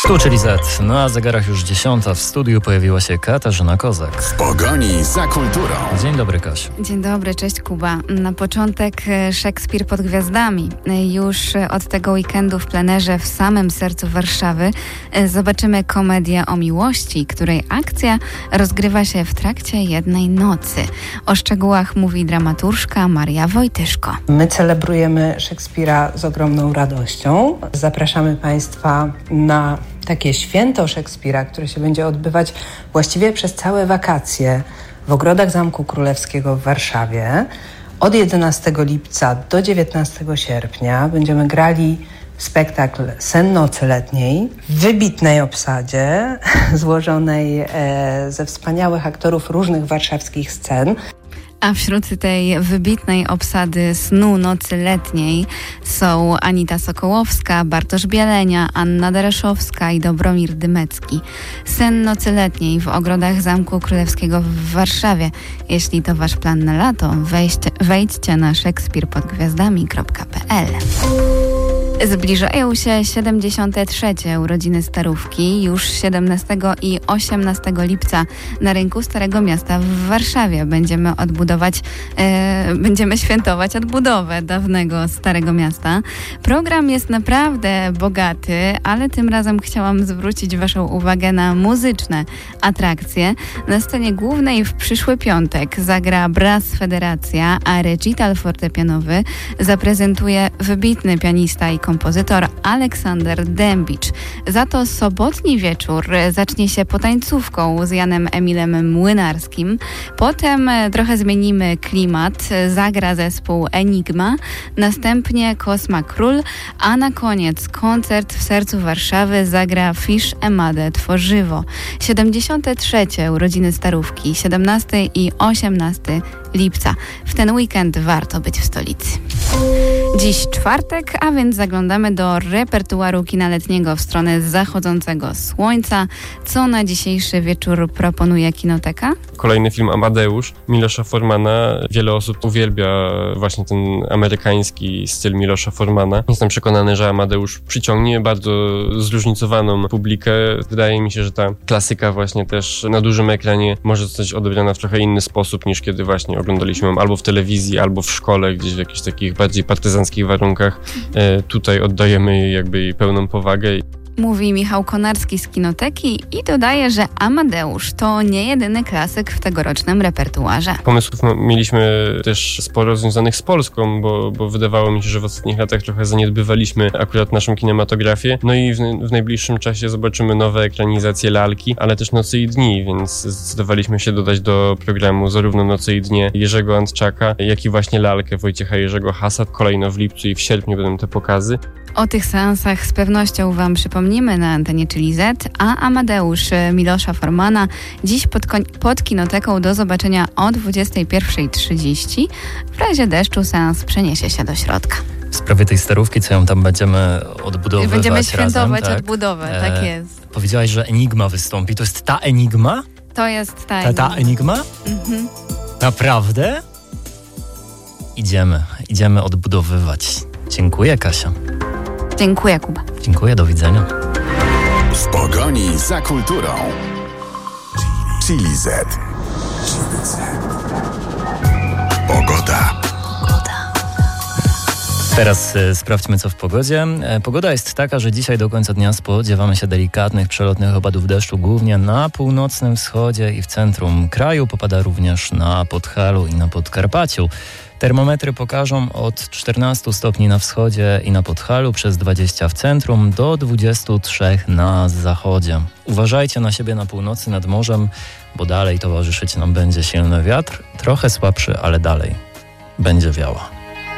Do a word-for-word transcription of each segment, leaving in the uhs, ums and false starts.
Tu czyli Z. Na zegarach już dziesiąta. W studiu pojawiła się Katarzyna Kozak. W pogoni za kulturą. Dzień dobry, Kasiu. Dzień dobry, cześć Kuba. Na początek Szekspir pod gwiazdami. Już od tego weekendu w plenerze w samym sercu Warszawy zobaczymy komedię o miłości, której akcja rozgrywa się w trakcie jednej nocy. O szczegółach mówi dramaturżka Maria Wojtyszko. My celebrujemy Szekspira z ogromną radością. Zapraszamy Państwa na takie święto Szekspira, które się będzie odbywać właściwie przez całe wakacje w ogrodach Zamku Królewskiego w Warszawie. Od jedenastego lipca do dziewiętnastego sierpnia będziemy grali spektakl Sen nocy letniej w wybitnej obsadzie złożonej e, ze wspaniałych aktorów różnych warszawskich scen. A wśród tej wybitnej obsady Snu nocy letniej są Anita Sokołowska, Bartosz Bielenia, Anna Dereszowska i Dobromir Dymecki. Sen nocy letniej w ogrodach Zamku Królewskiego w Warszawie. Jeśli to wasz plan na lato, wejdźcie, wejdźcie na szekspir pod gwiazdami kropka pe el. Zbliżają się siedemdziesiąte trzecie urodziny Starówki. Już siedemnastego i osiemnastego lipca na rynku Starego Miasta w Warszawie będziemy odbudować, e, będziemy świętować odbudowę dawnego Starego Miasta. Program jest naprawdę bogaty, ale tym razem chciałam zwrócić waszą uwagę na muzyczne atrakcje. Na scenie głównej w przyszły piątek zagra Brass Federacja, a recital fortepianowy zaprezentuje wybitny pianista i kompozytor Aleksander Dębicz. Za to sobotni wieczór zacznie się potańcówką z Janem Emilem Młynarskim. Potem trochę zmienimy klimat, zagra zespół Enigma, następnie Kosma Król, a na koniec koncert w sercu Warszawy zagra Fish Emade Tworzywo. siedemdziesiąte trzecie urodziny Starówki, siedemnastego i osiemnastego lipca. W ten weekend warto być w stolicy. Dziś czwartek, a więc zaglądamy do repertuaru kina letniego w stronę zachodzącego słońca. Co na dzisiejszy wieczór proponuje Kinoteka? Kolejny film Amadeusz Milosza Formana. Wiele osób uwielbia właśnie ten amerykański styl Milosza Formana. Jestem przekonany, że Amadeusz przyciągnie bardzo zróżnicowaną publikę. Wydaje mi się, że ta klasyka właśnie też na dużym ekranie może zostać odebrana w trochę inny sposób niż kiedy właśnie oglądaliśmy ją albo w telewizji, albo w szkole, gdzieś w jakichś takich bardziej partyzanckich warunkach. E, tutaj oddajemy jej jakby jej pełną powagę. Mówi Michał Konarski z Kinoteki i dodaje, że Amadeusz to nie jedyny klasyk w tegorocznym repertuarze. Pomysłów mieliśmy też sporo związanych z Polską, bo, bo wydawało mi się, że w ostatnich latach trochę zaniedbywaliśmy akurat naszą kinematografię. No i w, w najbliższym czasie zobaczymy nowe ekranizacje Lalki, ale też Nocy i Dni, więc zdecydowaliśmy się dodać do programu zarówno Noce i Dnie Jerzego Antczaka, jak i właśnie Lalkę Wojciecha Jerzego Hasa. Kolejno w lipcu i w sierpniu będą te pokazy. O tych seansach z pewnością wam przypomnimy na antenie Czyli Z, a Amadeusz Milosza Formana dziś pod, pod Kinoteką do zobaczenia o dwudziestej pierwszej trzydzieści. W razie deszczu seans przeniesie się do środka. W sprawie tej Starówki, co ją tam będziemy odbudowywać Będziemy świętować razem, tak? odbudowę, e, tak jest. Powiedziałaś, że Enigma wystąpi. To jest ta Enigma? To jest ta Enigma. Ta, ta Enigma? Mhm. Naprawdę? Idziemy, idziemy odbudowywać. Dziękuję, Kasia. Dziękuję, Kuba. Dziękuję, do widzenia. W pogoni za kulturą. Czyli Z. Pogoda. Teraz y, sprawdźmy, co w pogodzie. E, pogoda jest taka, że dzisiaj do końca dnia spodziewamy się delikatnych, przelotnych opadów deszczu, głównie na północnym wschodzie i w centrum kraju. Popada również na Podhalu i na Podkarpaciu. Termometry pokażą od czternastu stopni na wschodzie i na Podhalu, przez dwadzieścia w centrum, do dwudziestu trzech na zachodzie. Uważajcie na siebie na północy nad morzem, bo dalej towarzyszyć nam będzie silny wiatr, trochę słabszy, ale dalej będzie wiała.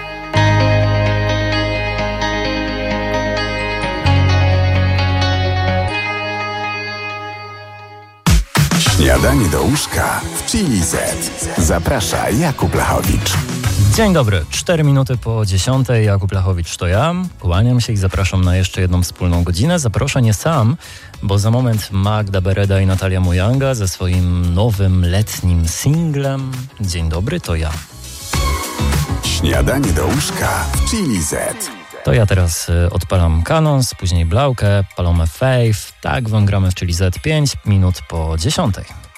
Śniadanie do łóżka w Czyli Z. Zaprasza Jakub Lachowicz. Dzień dobry, cztery minuty po dziesiątej, Jakub Lachowicz to ja. Kłaniam się i zapraszam na jeszcze jedną wspólną godzinę. Zaproszę nie sam, bo za moment Magda Bereda i Natalia Mujanga ze swoim nowym letnim singlem. Dzień dobry, to ja. Śniadanie do łóżka w Czyli Z. To ja teraz odpalam Canons, później Blaukę, Palomę Faith. Tak wam gramy w Chili Z pięć minut po dziesiątej.